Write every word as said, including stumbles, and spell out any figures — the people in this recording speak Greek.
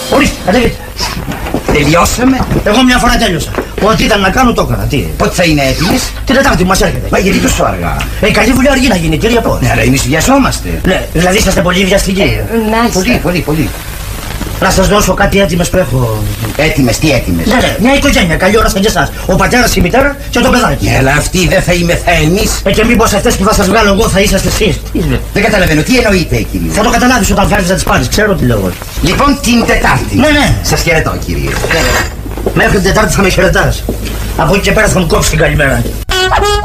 Ορίστε, κατέβείτε. Τελειώσαμε. Εγώ μια φορά τέλειωσα. Ό,τι ήταν να κάνω το έκανα. Τι. Πότε θα είναι έτοιμες? Την Τετάρτη που μας έρχεται. Μα γιατί τόσο αργά? Ε, καλή δουλειά αργή να γίνει, κύριε Πώς. Ναι, αλλά εμείς βιαζόμαστε. Ναι, δηλαδή είσαστε πολύ βιαστικοί. Μάλιστα. Πολύ, πολύ, πολύ. Να σας δώσω κάτι έτοιμες που έχω. Έτοιμες, τι έτοιμες? Ναι, ναι, μια οικογένεια, καλή ώρα και εσάς. Ο πατέρας, η μητέρα και το παιδάκι. Ναι, αλλά αυτή δεν θα είμαι θα εμείς. Ε, και μήπως αυτές που θα σας βγάλω εγώ θα είσαστε εσείς. Δεν καταλαβαίνω, τι εννοείται, κύριε? Θα το καταλάβεις όταν φέρεις να τις πάρεις, ξέρω τι λέω. Λοιπόν, την Τετάρτη. Ναι, ναι. Σας χαιρετώ, κύριε. Μέχρι την Τετάρτη θα με χαιρετάς. Από εκεί και πέρα θα μου κόψεις την καλημέρα.